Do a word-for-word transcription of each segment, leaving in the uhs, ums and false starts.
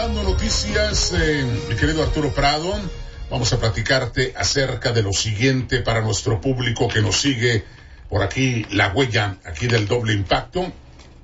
Dando noticias, eh, mi querido Arturo Prado, vamos a platicarte acerca de lo siguiente para nuestro público que nos sigue por aquí, la huella aquí del Doble Impacto.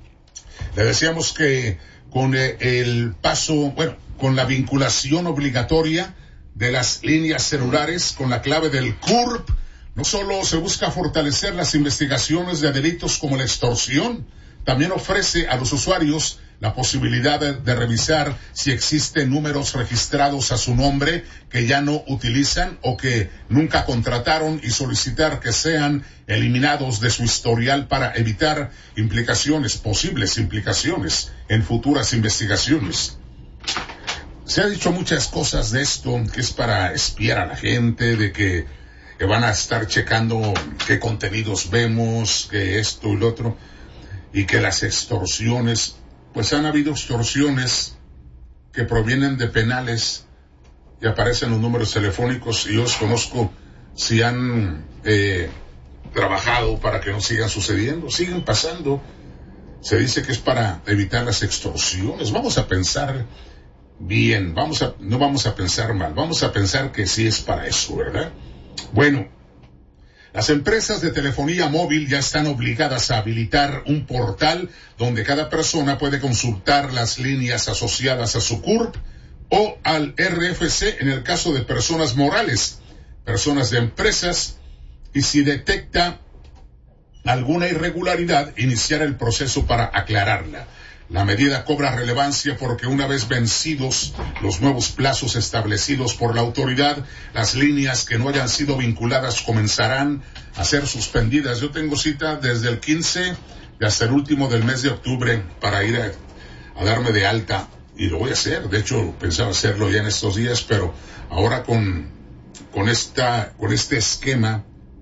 Le decíamos que con eh, el paso, bueno, con la vinculación obligatoria de las líneas celulares con la clave del C U R P, no solo se busca fortalecer las investigaciones de delitos como la extorsión, también ofrece a los usuarios la posibilidad de, de revisar si existen números registrados a su nombre que ya no utilizan o que nunca contrataron y solicitar que sean eliminados de su historial para evitar implicaciones, posibles implicaciones en futuras investigaciones. Se ha dicho muchas cosas de esto, que es para espiar a la gente, de que, que van a estar checando qué contenidos vemos, que esto y lo otro, y que las extorsiones, pues han habido extorsiones que provienen de penales y aparecen los números telefónicos, y yo desconozco si han eh, trabajado para que no sigan sucediendo, siguen pasando. Se dice que es para evitar las extorsiones. Vamos a pensar bien, vamos a, no vamos a pensar mal, vamos a pensar que sí es para eso, ¿verdad? Bueno, las empresas de telefonía móvil ya están obligadas a habilitar un portal donde cada persona puede consultar las líneas asociadas a su C U R P o al R F C en el caso de personas morales, personas de empresas, y si detecta alguna irregularidad, iniciar el proceso para aclararla. La medida cobra relevancia porque una vez vencidos los nuevos plazos establecidos por la autoridad, las líneas que no hayan sido vinculadas comenzarán a ser suspendidas. Yo tengo cita desde el quince y hasta el último del mes de octubre para ir a, a darme de alta, y lo voy a hacer. De hecho, pensaba hacerlo ya en estos días, pero ahora con, con, esta, con este esquema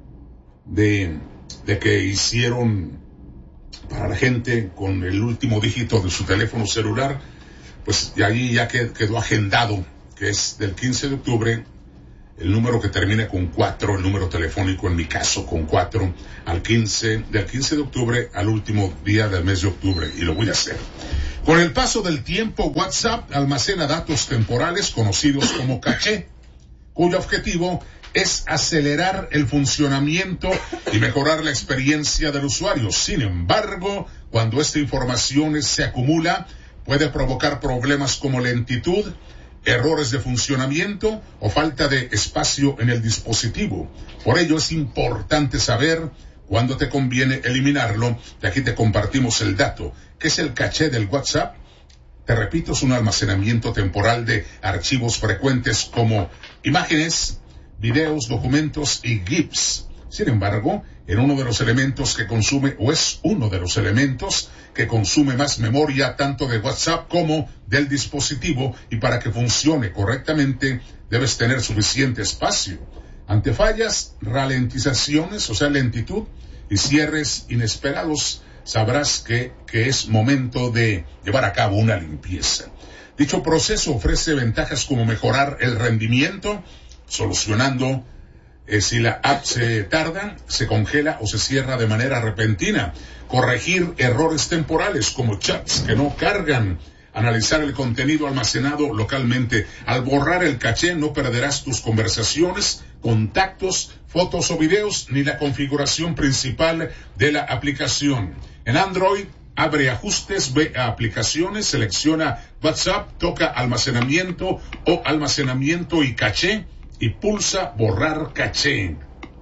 de, de que hicieron para la gente con el último dígito de su teléfono celular, pues y ahí ya quedó agendado que es del quince de octubre el número que termina con cuatro, el número telefónico en mi caso con cuatro, al quince, del quince de octubre al último día del mes de octubre, y lo voy a hacer. Con el paso del tiempo, WhatsApp almacena datos temporales conocidos como caché, cuyo objetivo es acelerar el funcionamiento y mejorar la experiencia del usuario. Sin embargo, cuando esta información se acumula, puede provocar problemas como lentitud, errores de funcionamiento o falta de espacio en el dispositivo. Por ello es importante saber cuándo te conviene eliminarlo, y aquí te compartimos el dato. ¿Qué es el caché del WhatsApp? Te repito, es un almacenamiento temporal de archivos frecuentes como imágenes, videos, documentos y GIFs. Sin embargo, en uno de los elementos que consume, o es uno de los elementos que consume más memoria tanto de WhatsApp como del dispositivo, y para que funcione correctamente debes tener suficiente espacio. Ante fallas, ralentizaciones, o sea, lentitud, y cierres inesperados, sabrás que, que es momento de llevar a cabo una limpieza. Dicho proceso ofrece ventajas como mejorar el rendimiento, solucionando eh, si la app se tarda, se congela o se cierra de manera repentina, corregir errores temporales como chats que no cargan, analizar el contenido almacenado localmente. Al borrar el caché no perderás tus conversaciones, contactos, fotos o videos, ni la configuración principal de la aplicación. En Android, abre ajustes, ve a aplicaciones, selecciona WhatsApp, toca almacenamiento o almacenamiento y caché, y pulsa borrar caché.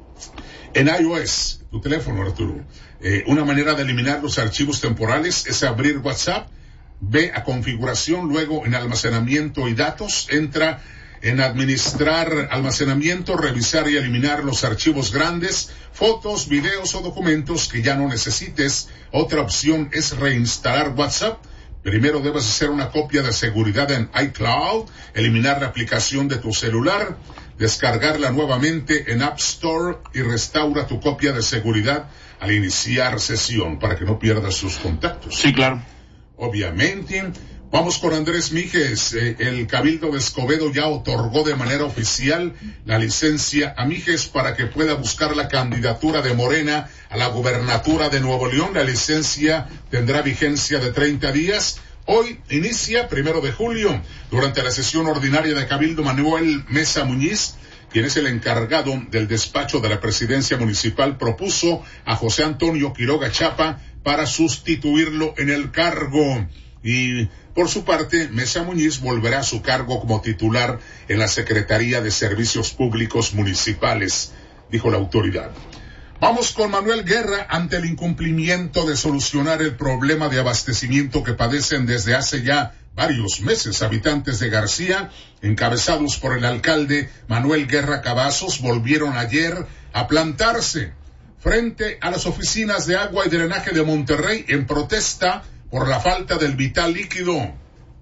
En iOS, tu teléfono, Arturo, eh, una manera de eliminar los archivos temporales es abrir WhatsApp, ve a configuración, luego en almacenamiento y datos, entra en administrar almacenamiento, revisar y eliminar los archivos grandes, fotos, videos o documentos que ya no necesites. Otra opción es reinstalar WhatsApp. Primero debes hacer una copia de seguridad en iCloud, eliminar la aplicación de tu celular, descargarla nuevamente en App Store y restaura tu copia de seguridad al iniciar sesión para que no pierdas sus contactos. Sí, claro. Obviamente. Vamos con Andrés Mijes. Eh, el Cabildo de Escobedo ya otorgó de manera oficial la licencia a Mijes para que pueda buscar la candidatura de Morena a la gubernatura de Nuevo León. La licencia tendrá vigencia de treinta días. Hoy inicia, primero de julio, durante la sesión ordinaria de Cabildo, Manuel Mesa Muñiz, quien es el encargado del despacho de la presidencia municipal, propuso a José Antonio Quiroga Chapa para sustituirlo en el cargo. Y por su parte, Mesa Muñiz volverá a su cargo como titular en la Secretaría de Servicios Públicos Municipales, dijo la autoridad. Vamos con Manuel Guerra. Ante el incumplimiento de solucionar el problema de abastecimiento que padecen desde hace ya varios meses habitantes de García, encabezados por el alcalde Manuel Guerra Cavazos, volvieron ayer a plantarse frente a las oficinas de agua y drenaje de Monterrey en protesta por la falta del vital líquido.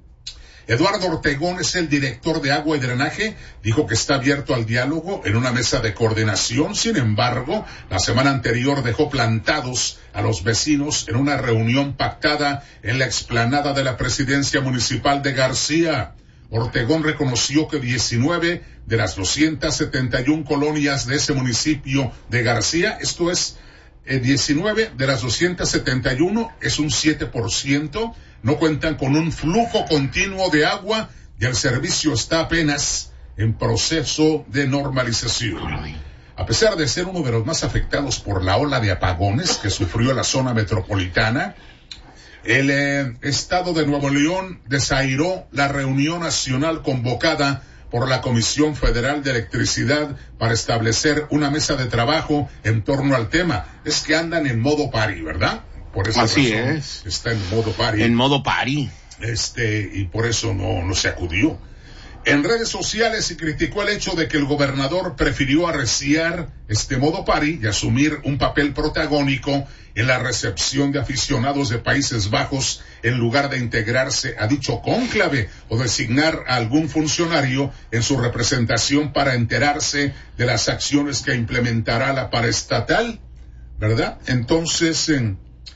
Eduardo Ortegón es el director de agua y drenaje, dijo que está abierto al diálogo en una mesa de coordinación. Sin embargo, la semana anterior dejó plantados a los vecinos en una reunión pactada en la explanada de la presidencia municipal de García. Ortegón reconoció que diecinueve de las doscientas setenta y una colonias de ese municipio de García, esto es, eh, diecinueve de las doscientas setenta y uno, es un siete por ciento, no cuentan con un flujo continuo de agua y el servicio está apenas en proceso de normalización. A pesar de ser uno de los más afectados por la ola de apagones que sufrió la zona metropolitana, el eh, Estado de Nuevo León desairó la reunión nacional convocada por la Comisión Federal de Electricidad para establecer una mesa de trabajo en torno al tema. Es que andan en modo party, ¿verdad? Por esa Así razón es. Está en modo party. En modo party. Este, y por eso no, no se acudió. En redes sociales se criticó el hecho de que el gobernador prefirió arreciar este modo party y asumir un papel protagónico en la recepción de aficionados de Países Bajos en lugar de integrarse a dicho cónclave o designar a algún funcionario en su representación para enterarse de las acciones que implementará la paraestatal, ¿verdad? Entonces, eh,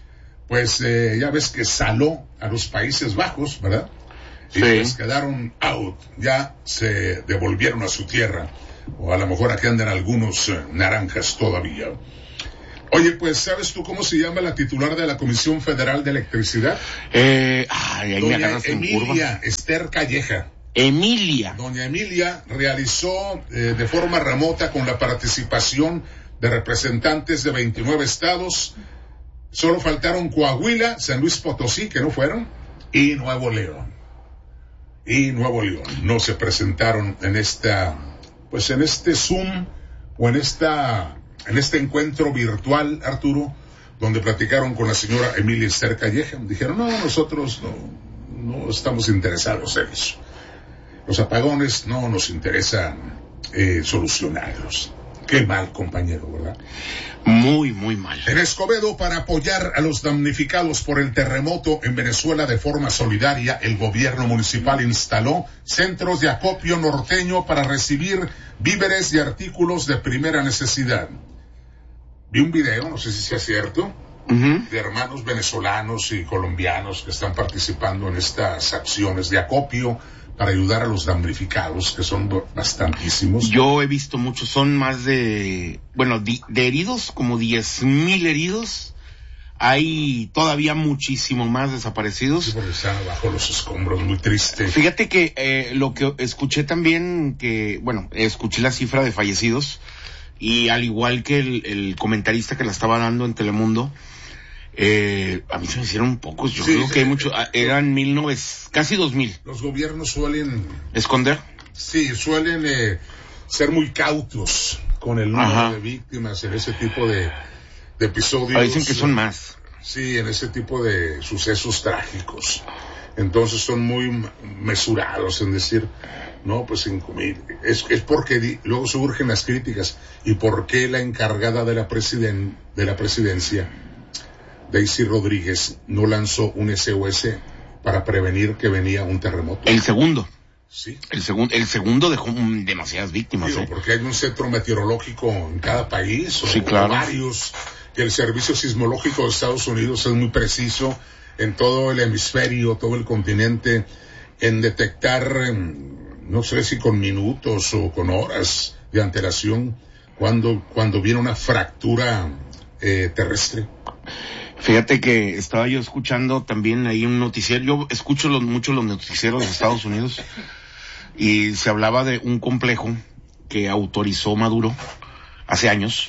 pues eh, ya ves que saló a los Países Bajos, ¿verdad? Y sí. Pues quedaron out, ya se devolvieron a su tierra, o a lo mejor aquí andan algunos eh, naranjas todavía. Oye, pues, ¿sabes tú cómo se llama la titular de la Comisión Federal de Electricidad? Eh, ay, ahí Doña me agarras en curva. Emilia Esther Calleja. Emilia. Doña Emilia realizó eh, de forma remota con la participación de representantes de veintinueve estados. Solo faltaron Coahuila, San Luis Potosí, que no fueron, y Nuevo León. Y Nuevo León no se presentaron en esta, pues en este Zoom o en esta, en este encuentro virtual, Arturo, donde platicaron con la señora Emilia Esther Calleja. Dijeron, no, nosotros no, no estamos interesados en eso. Los apagones no nos interesan eh, solucionarlos. Qué mal, compañero, ¿verdad? Muy, muy mal. En Escobedo, para apoyar a los damnificados por el terremoto en Venezuela de forma solidaria, el gobierno municipal instaló centros de acopio norteño para recibir víveres y artículos de primera necesidad. Vi un video, no sé si sea cierto, uh-huh. de hermanos venezolanos y colombianos que están participando en estas acciones de acopio para ayudar a los damnificados, que son bastantísimos. Yo he visto muchos, son más de, bueno, de, de heridos, como diez mil heridos. Hay todavía muchísimo más desaparecidos. Sí, porque están bajo los escombros, muy triste. Fíjate que eh, lo que escuché también, que, bueno, escuché la cifra de fallecidos, y al igual que el, el comentarista que la estaba dando en Telemundo, Eh, a mí se me hicieron pocos, yo sí, creo sí, que hay muchos, eran mil novecientos, casi dos mil. Los gobiernos suelen... ¿Esconder? Sí, suelen eh, ser muy cautos con el número Ajá. de víctimas en ese tipo de, de episodios. Ah, dicen que son más. Sí, en ese tipo de sucesos trágicos. Entonces son muy mesurados en decir, no, pues es, es porque di, luego surgen las críticas. ¿Y por qué la encargada de la, presiden, de la presidencia, Daisy Rodríguez, no lanzó un S O S para prevenir que venía un terremoto? El segundo. Sí. El segundo, el segundo dejó demasiadas víctimas. Digo, ¿eh? Porque hay un centro meteorológico en cada país, o, sí, claro. o varios, que el servicio sismológico de Estados Unidos es muy preciso en todo el hemisferio, todo el continente, en detectar, no sé si con minutos o con horas de antelación, cuando, cuando viene una fractura eh, terrestre. Fíjate que estaba yo escuchando también ahí un noticiero, yo escucho los, mucho los noticieros de Estados Unidos, y se hablaba de un complejo que autorizó Maduro hace años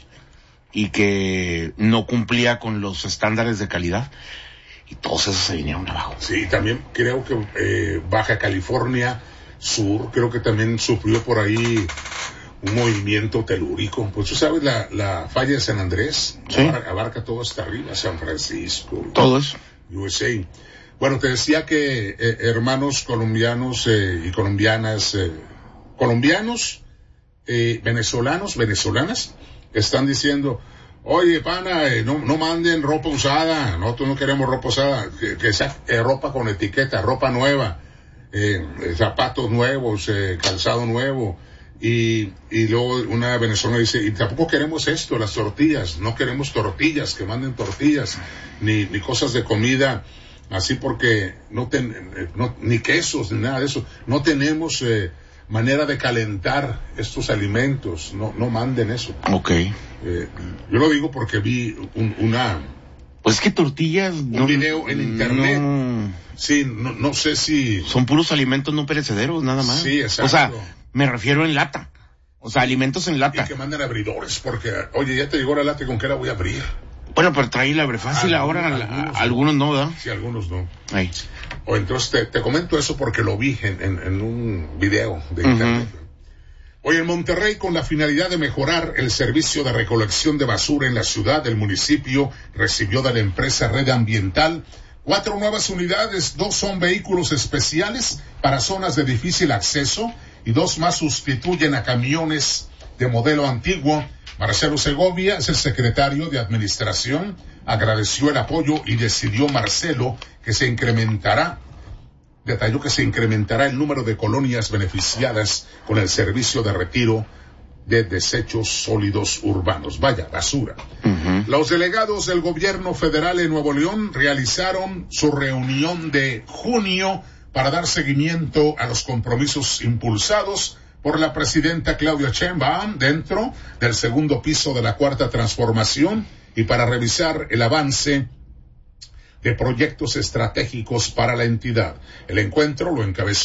y que no cumplía con los estándares de calidad, y todos esos se vinieron abajo. Sí, también creo que eh, Baja California Sur, creo que también sufrió por ahí un movimiento telúrico. Pues tú sabes, la, la falla de San Andrés, ¿sí? abarca, abarca todo hasta arriba, San Francisco, todo eso. U S A. Bueno, te decía que eh, hermanos colombianos eh, y colombianas, eh, colombianos, eh, venezolanos, venezolanas, están diciendo, oye, pana, eh, no, no manden ropa usada, nosotros no queremos ropa usada, que, que sea eh, ropa con etiqueta, ropa nueva, eh, zapatos nuevos, eh, calzado nuevo. Y, y luego una venezolana dice, y tampoco queremos esto, las tortillas, no queremos tortillas, que manden tortillas, ni, ni cosas de comida, así porque no, ten, no ni quesos, ni nada de eso, no tenemos eh, manera de calentar estos alimentos, no, no manden eso. Ok. Eh, yo lo digo porque vi un, una... Pues que tortillas... Un no, video en internet. No, sí, no, no sé si... Son puros alimentos no perecederos, nada más. Sí, exacto. O sea, me refiero en lata. O sea, alimentos en lata. Y que manden abridores, porque, oye, ya te llegó la lata, ¿y con qué la voy a abrir? Bueno, pero trae la abre fácil algunos, ahora. Algunos, a, algunos no, ¿verdad? Sí, algunos no. Ahí. O entonces te, te comento eso porque lo vi en, en, en un video de internet. Uh-huh. Hoy en Monterrey, con la finalidad de mejorar el servicio de recolección de basura en la ciudad, el municipio recibió de la empresa Red Ambiental cuatro nuevas unidades. Dos son vehículos especiales para zonas de difícil acceso y dos más sustituyen a camiones de modelo antiguo. Marcelo Segovia es el secretario de Administración, agradeció el apoyo y decidió Marcelo que se incrementará, detalló que se incrementará el número de colonias beneficiadas con el servicio de retiro de desechos sólidos urbanos. Vaya, basura. Uh-huh. Los delegados del gobierno federal en Nuevo León realizaron su reunión de junio para dar seguimiento a los compromisos impulsados por la presidenta Claudia Sheinbaum dentro del segundo piso de la Cuarta Transformación y para revisar el avance de proyectos estratégicos para la entidad. El encuentro lo encabezó